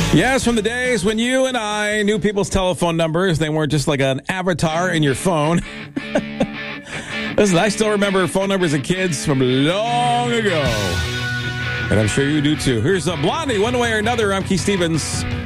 Yes, from the days when you and I knew people's telephone numbers. They weren't just like an avatar in your phone. Listen, I still remember phone numbers of kids from long ago. And I'm sure you do too. Here's Blondie, One Way or Another. I'm Keith Stevens.